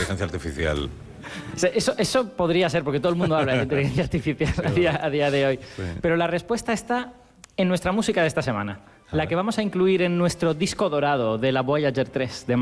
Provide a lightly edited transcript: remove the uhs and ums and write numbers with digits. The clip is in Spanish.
inteligencia artificial. Eso podría ser, porque todo el mundo habla de inteligencia artificial a día de hoy. Sí. Pero la respuesta está en nuestra música de esta semana, la que vamos a incluir en nuestro disco dorado de la Voyager 3 de